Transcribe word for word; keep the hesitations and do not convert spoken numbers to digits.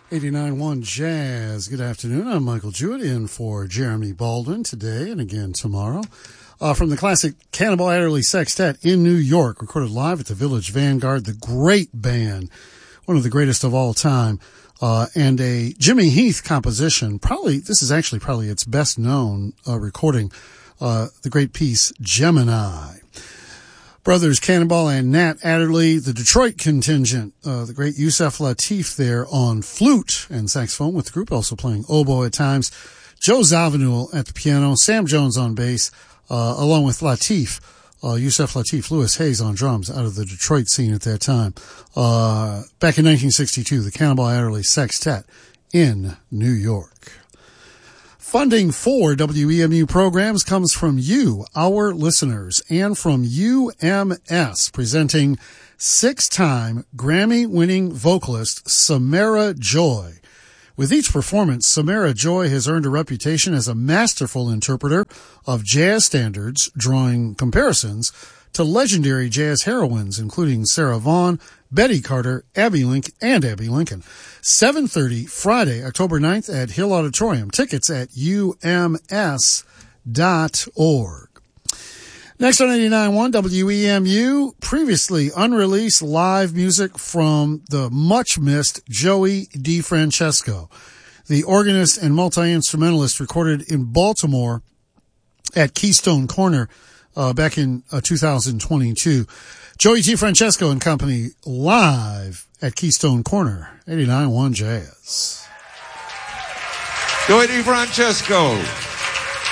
eighty-nine point one Jazz. Good afternoon. I'm Michael Jewett in for Jeremy Baldwin today and again tomorrow. Uh, from the classic Cannonball Adderley Sextet in New York, recorded live at the Village Vanguard, the great band, one of the greatest of all time, uh, and a Jimmy Heath composition. Probably, this is actually probably its best known uh, recording, uh, the great piece Gemini. Brothers Cannonball and Nat Adderley, the Detroit contingent, uh, the great Yusef Lateef there on flute and saxophone with the group, also playing oboe at times. Joe Zawinul at the piano, Sam Jones on bass, uh, along with Lateef, uh, Yusef Lateef, Louis Hayes on drums out of the Detroit scene at that time. Uh, back in nineteen sixty-two, the Cannonball Adderley Sextet in New York. Funding for W E M U programs comes from you, our listeners, and from U M S, presenting six-time Grammy-winning vocalist Samara Joy. With each performance, Samara Joy has earned a reputation as a masterful interpreter of jazz standards, drawing comparisons to legendary jazz heroines, including Sarah Vaughan, Betty Carter, Abby Lincoln, and Abby Lincoln. seven thirty Friday, October ninth at Hill Auditorium. Tickets at U M S dot org. Next on eighty-nine point one W E M U, previously unreleased live music from the much-missed Joey DeFrancesco, the organist and multi-instrumentalist recorded in Baltimore at Keystone Corner uh, back in uh, two thousand twenty-two. Joey DeFrancesco and Company live at Keystone Corner, eighty-nine point one Jazz. Joey DeFrancesco.